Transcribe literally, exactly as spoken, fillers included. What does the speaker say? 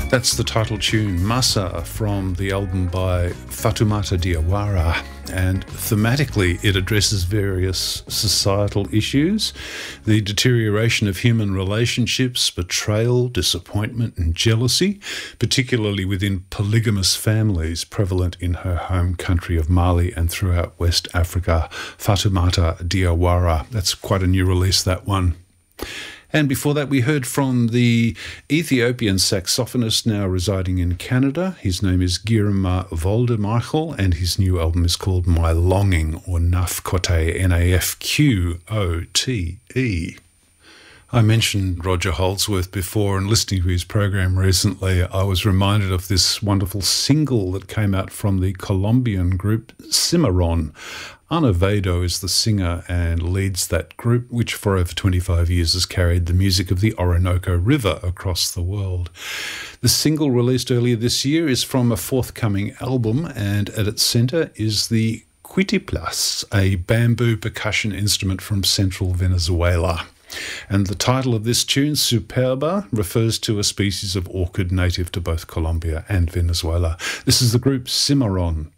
That's the title tune, Massa, from the album by Fatoumata Diawara, and thematically it addresses various societal issues, the deterioration of human relationships, betrayal, disappointment and jealousy, particularly within polygamous families prevalent in her home country of Mali and throughout West Africa. Fatoumata Diawara, that's quite a new release, that one. And before that, we heard from the Ethiopian saxophonist now residing in Canada. His name is Girma Voldemichael, and his new album is called My Longing, or Nafkote, N A F Q O T E. I mentioned Roger Holdsworth before, and listening to his program recently, I was reminded of this wonderful single that came out from the Colombian group Cimarron. Ana Vado is the singer and leads that group, which for over twenty-five years has carried the music of the Orinoco River across the world. The single released earlier this year is from a forthcoming album, and at its centre is the cuitiplas, a bamboo percussion instrument from central Venezuela. And the title of this tune, Superba, refers to a species of orchid native to both Colombia and Venezuela. This is the group Cimarron.